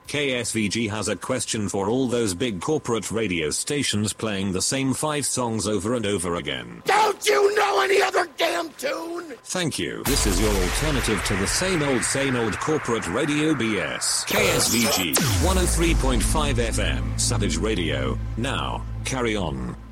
KSVG has a question for all those big corporate radio stations playing the same 5 songs over and over again. Don't you know any other damn tune? Thank you. This is your alternative to the same old corporate radio BS. KSVG 103.5 FM, Savage Radio. Now, carry on.